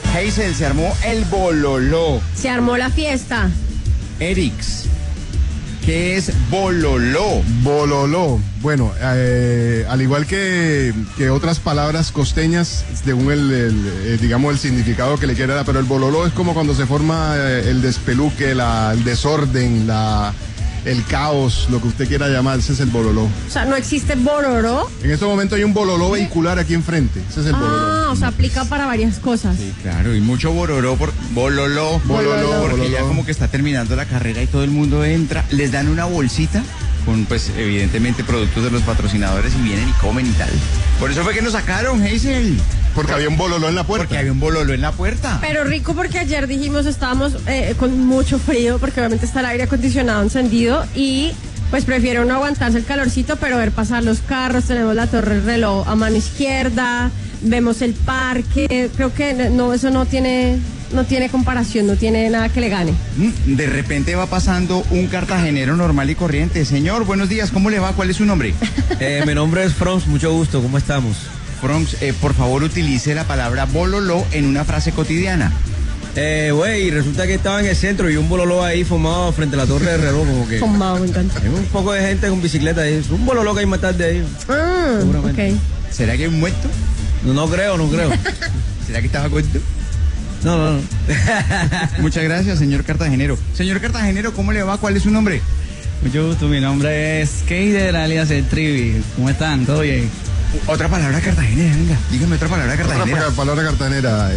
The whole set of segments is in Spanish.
Hazel, se armó el bololó. Se armó la fiesta. Erix, ¿qué es bololó? Bololó. Bueno, al igual que otras palabras costeñas, según digamos el significado que le quiera dar, pero el bololó es como cuando se forma el despeluque, el desorden, el caos, lo que usted quiera llamar, ese es el bololó. O sea, ¿no existe bororó? En este momento hay un bololó vehicular aquí enfrente, ese es el bololó. O sea, aplica para varias cosas. Sí, claro, y mucho bololó, bololó, porque ya como que está terminando la carrera y todo el mundo entra, les dan una bolsita con, pues, evidentemente productos de los patrocinadores y vienen y comen y tal. Por eso fue que nos sacaron, Hazel. Porque había un bololó en la puerta. Porque había un bololó en la puerta. Pero rico porque ayer dijimos estábamos con mucho frío porque obviamente está el aire acondicionado encendido y pues prefiero no aguantarse el calorcito, pero ver pasar los carros, tenemos la Torre del Reloj a mano izquierda, vemos el parque, creo que no, eso no tiene comparación, no tiene nada que le gane. De repente va pasando un cartagenero normal y corriente. Señor, buenos días, ¿cómo le va? ¿Cuál es su nombre? Mi nombre es Franz, mucho gusto, ¿cómo estamos? Franz, por favor utilice la palabra bololó en una frase cotidiana. Güey, resulta que estaba en el centro y un bololó ahí formado frente a la Torre del Reloj, como que... Formado, me encanta. Hay un poco de gente con bicicleta ahí, un bololó que hay más tarde ahí. Ok. ¿Será que hay un muerto? No creo. ¿Será que estaba corto? No. Muchas gracias, señor cartagenero. Señor cartagenero, ¿cómo le va? ¿Cuál es su nombre? Mucho gusto, mi nombre es Keider, alias el Trivi. ¿Cómo están? ¿Todo bien? Otra palabra cartagenera, venga. Dígame otra palabra cartagenera. Otra palabra cartagenera.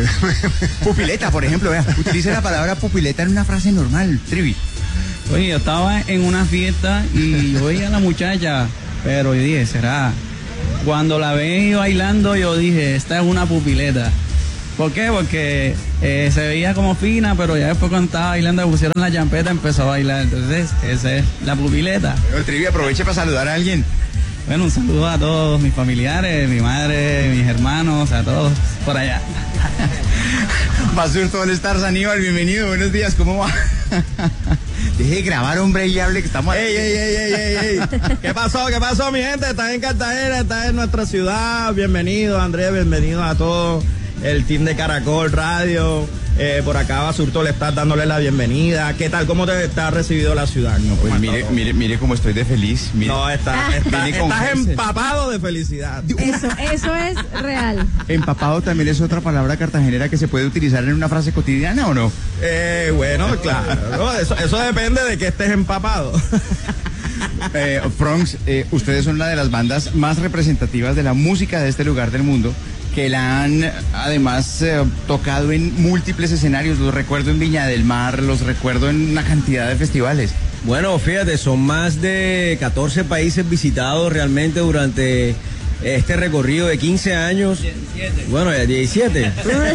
Pupileta, por ejemplo, vea. Utilice la palabra pupileta en una frase normal, Trivi. Oye, yo estaba en una fiesta y yo veía a la muchacha, pero yo dije, ¿será? Cuando la vi bailando, yo dije, esta es una pupileta. ¿Por qué? Porque se veía como fina, pero ya después cuando estaba bailando le pusieron la champeta, empezó a bailar. Entonces, esa es la pupileta. El Trivi, aproveche para saludar a alguien. Bueno, un saludo a todos mis familiares, mi madre, mis hermanos, a todos por allá. Basur All Stars, Aníbal, bienvenido, buenos días, ¿cómo va? Deje de grabar, hombre, y hable que estamos... ¡Ey! ¿Qué pasó, mi gente? Estás en Cartagena, estás en nuestra ciudad. Bienvenido, Andrés, bienvenido a todo el team de Caracol Radio. Por acá Basurto le estás dándole la bienvenida. ¿Qué tal? ¿Cómo te está recibido la ciudad? No, pues mire cómo estoy de feliz. Mire. No, estás empapado de felicidad. Eso es real. Empapado también es otra palabra cartagenera que se puede utilizar en una frase cotidiana, ¿o no? Bueno, claro. Eso depende de que estés empapado. Franz, ustedes son una de las bandas más representativas de la música de este lugar del mundo, que la han además tocado en múltiples escenarios. Los recuerdo en Viña del Mar, los recuerdo en una cantidad de festivales. Bueno, fíjate, son más de 14 países visitados realmente durante este recorrido de 15 años. 17. Bueno, ya 17.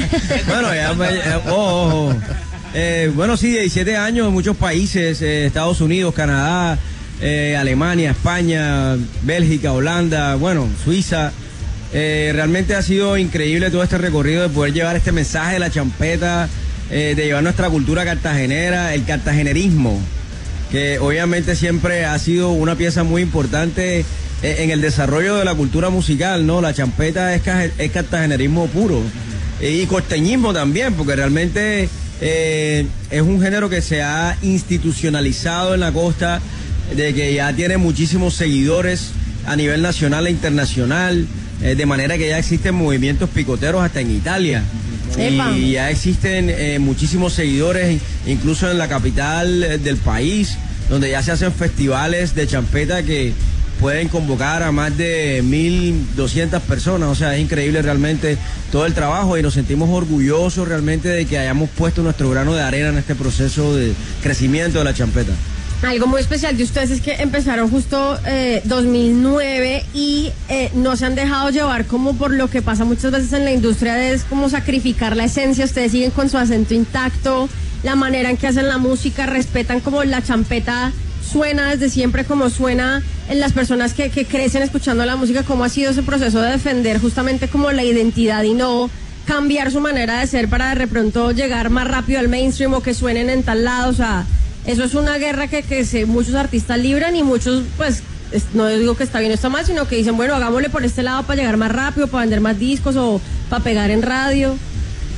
Bueno, sí, 17 años en muchos países, Estados Unidos, Canadá, Alemania, España, Bélgica, Holanda, bueno, Suiza. Realmente ha sido increíble todo este recorrido de poder llevar este mensaje de la champeta, de llevar nuestra cultura cartagenera, el cartagenerismo, que obviamente siempre ha sido una pieza muy importante en el desarrollo de la cultura musical, ¿no? La champeta es cartagenerismo puro y costeñismo también, porque realmente es un género que se ha institucionalizado en la costa, de que ya tiene muchísimos seguidores a nivel nacional e internacional. De manera que ya existen movimientos picoteros hasta en Italia. Y ya existen muchísimos seguidores, incluso en la capital del país, donde ya se hacen festivales de champeta que pueden convocar a más de 1.200 personas. O sea, es increíble realmente todo el trabajo y nos sentimos orgullosos realmente de que hayamos puesto nuestro grano de arena en este proceso de crecimiento de la champeta. Algo muy especial de ustedes es que empezaron justo 2009 y no se han dejado llevar como por lo que pasa muchas veces en la industria, es como sacrificar la esencia. Ustedes siguen con su acento intacto, la manera en que hacen la música, respetan como la champeta suena desde siempre, como suena en las personas que crecen escuchando la música. ¿Cómo ha sido ese proceso de defender justamente como la identidad y no cambiar su manera de ser para de pronto llegar más rápido al mainstream o que suenen en tal lado? O sea, eso es una guerra que muchos artistas libran y muchos, pues, no digo que está bien o está mal, sino que dicen, bueno, hagámosle por este lado para llegar más rápido, para vender más discos o para pegar en radio.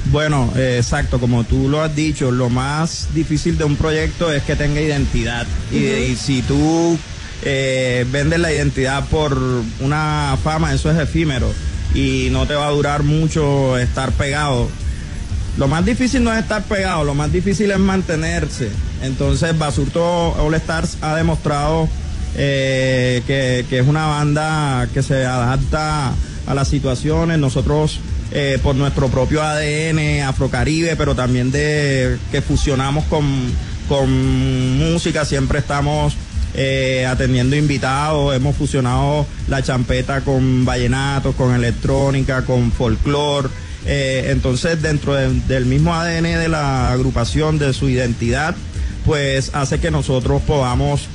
Bueno, exacto, como tú lo has dicho, lo más difícil de un proyecto es que tenga identidad. Y si tú vendes la identidad por una fama, eso es efímero y no te va a durar mucho estar pegado. Lo más difícil no es estar pegado, lo más difícil es mantenerse. Entonces Basurto All Stars ha demostrado que es una banda que se adapta a las situaciones. Nosotros por nuestro propio ADN afrocaribe, pero también que fusionamos con música, siempre estamos atendiendo invitados, hemos fusionado la champeta con vallenatos, con electrónica, con folclore. Entonces dentro del mismo ADN de la agrupación, de su identidad, pues hace que nosotros podamos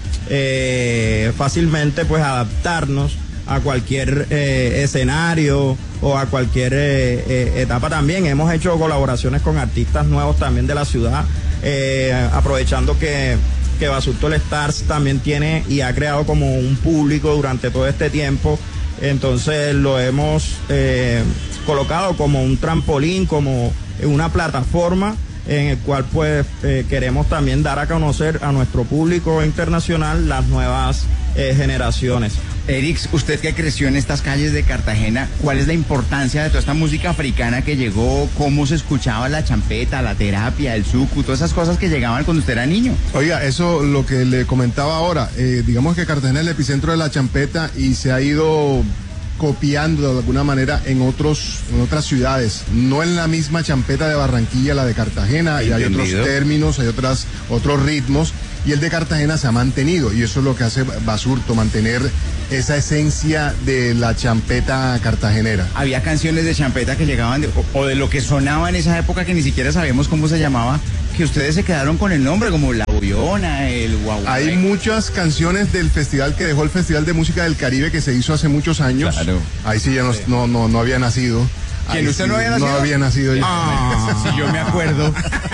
fácilmente pues adaptarnos a cualquier escenario o a cualquier etapa. También hemos hecho colaboraciones con artistas nuevos también de la ciudad, aprovechando que Basurto All Stars también tiene y ha creado como un público durante todo este tiempo. Entonces lo hemos colocado como un trampolín, como una plataforma en el cual pues queremos también dar a conocer a nuestro público internacional las nuevas generaciones. Erix, usted que creció en estas calles de Cartagena, ¿cuál es la importancia de toda esta música africana que llegó? ¿Cómo se escuchaba la champeta, la terapia, el suku, todas esas cosas que llegaban cuando usted era niño? Oiga, eso lo que le comentaba ahora, digamos que Cartagena es el epicentro de la champeta y se ha ido copiando de alguna manera en otras ciudades, no en la misma champeta de Barranquilla, la de Cartagena, y hay otros términos, hay otros ritmos, y el de Cartagena se ha mantenido, y eso es lo que hace Basurto, mantener esa esencia de la champeta cartagenera. Había canciones de champeta que llegaban o de lo que sonaba en esa época que ni siquiera sabíamos cómo se llamaba, que ustedes se quedaron con el nombre, como La Boyona, el Guau. Hay muchas canciones del festival que dejó el Festival de Música del Caribe, que se hizo hace muchos años. Claro. Ahí sí ya no había nacido. ¿Quién? ¿Usted no había nacido? No había nacido yo. Sí, yo me acuerdo.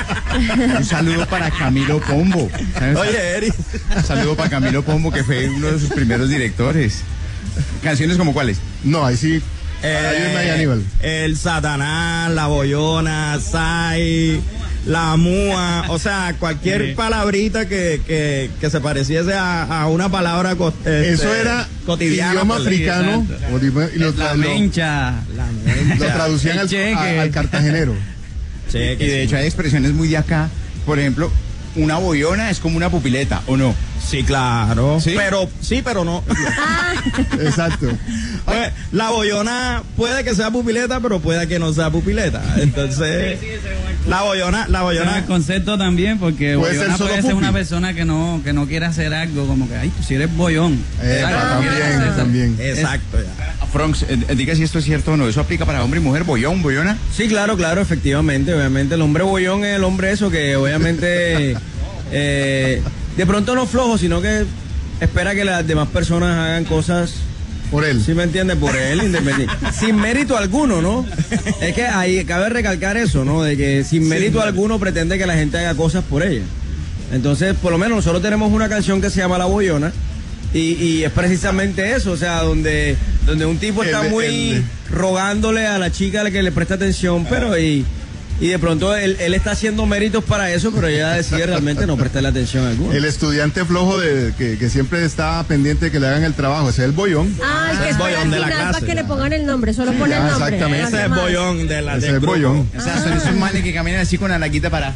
Un saludo para Camilo Pombo. Oye, Eri. Un saludo para Camilo Pombo, que fue uno de sus primeros directores. ¿Canciones como cuáles? No, ahí sí. Aníbal. El Satanás, La Boyona, Sai, La Múa, o sea, cualquier palabrita que se pareciese a una palabra eso era cotidiana. Idioma africano. La mencha. Lo traducían al cartagenero. Sí, y de hecho hay expresiones muy de acá. Por ejemplo, una boyona es como una pupileta, ¿o no? Sí, claro. ¿Sí? Pero no. Exacto. Pues, la boyona puede que sea pupileta, pero puede que no sea pupileta. Entonces, la boyona. El concepto también, porque boyona puede ser una persona que no quiere hacer algo, como que, ay, tú si eres boyón. También. Exacto. Fronx, diga si esto es cierto o no. ¿Eso aplica para hombre y mujer? ¿Boyón, boyona? Sí, claro, efectivamente. Obviamente el hombre boyón es el hombre eso que obviamente de pronto no flojo, sino que espera que las demás personas hagan cosas por él. ¿Sí me entiende? Por él, independiente. Sin mérito alguno, ¿no? Es que ahí cabe recalcar eso, ¿no? De que sin mérito alguno pretende que la gente haga cosas por ella. Entonces, por lo menos nosotros tenemos una canción que se llama La Boyona y es precisamente eso, o sea, donde un tipo está muy rogándole a la chica que le presta atención, pero y de pronto él está haciendo méritos para eso, pero ella decide realmente no prestarle atención a alguno. El estudiante flojo que siempre está pendiente de que le hagan el trabajo, ese es el boyón. El que es boyón de la clase. Para que le pongan el nombre, solo pone el nombre. Exactamente. Ese es boyón de la Ese es boyón. O sea, son esos manes que caminan así con la naquita para.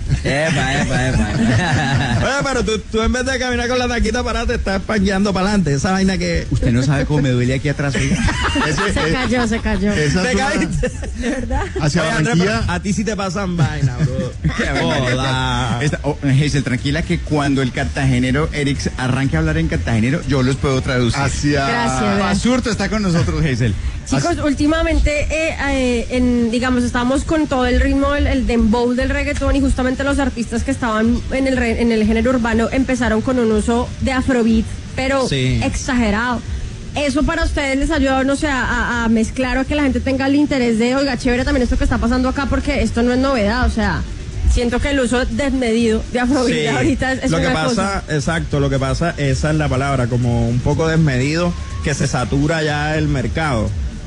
Oye, pero tú en vez de caminar con la naquita para te estás pangueando para adelante. Esa vaina que. Usted no sabe cómo me duele aquí atrás. Se cayó. ¿Te caíste? ¿De verdad? Hacia Barranquilla. A ti sí te pasan vaina, bro. Hola. Hazel, tranquila que cuando el cartagenero Erix arranque a hablar en cartagenero, yo los puedo traducir. Gracias. Basurto está con nosotros, Hazel. Chicos, últimamente, digamos, estábamos con todo el ritmo, el dembow del reggaetón, y justamente los artistas que estaban en el género urbano empezaron con un uso de afrobeat, pero exagerado. ¿Eso para ustedes les ayuda, no sé, a mezclar o a que la gente tenga el interés de, oiga, chévere también esto que está pasando acá, porque esto no es novedad? O sea, siento que el uso desmedido de afrobeat ahorita es lo que una pasa, cosa. exacto, lo que pasa, esa es la palabra, como un poco desmedido, que se satura ya el mercado.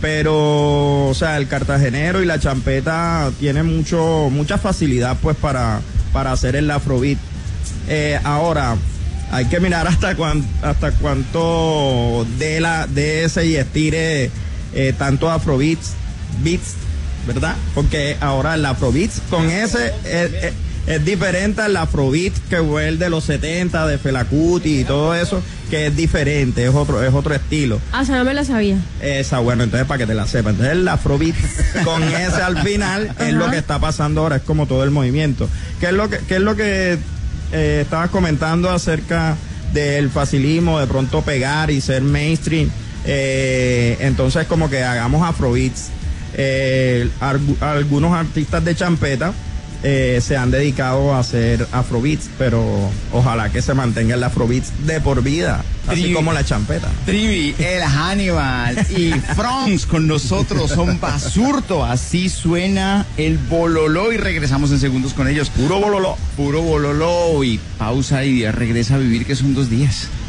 Pero, o sea, el cartagenero y la champeta tienen mucha facilidad pues para hacer el afrobeat. Ahora, hay que mirar hasta cuánto de ese y estire tanto afrobeats, ¿verdad? Porque ahora el afrobeats con ese es diferente al afrobeat que fue el de los 70, de Fela Kuti y todo eso, que es diferente, es otro estilo. Ah, esa no me la sabía. Esa, bueno, entonces para que te la sepas. Entonces el afrobeat con ese al final es lo que está pasando ahora, es como todo el movimiento. ¿Qué es lo que estabas comentando acerca del facilismo, de pronto pegar y ser mainstream? Entonces como que hagamos afrobeats. Algunos artistas de champeta se han dedicado a hacer afrobeats, pero ojalá que se mantenga el afrobeats de por vida, así como la champeta. Trivi, el Hannibal y Franz con nosotros son Basurto, así suena el bololó y regresamos en segundos con ellos. Puro bololó y pausa y regresa a vivir, que son 2 días.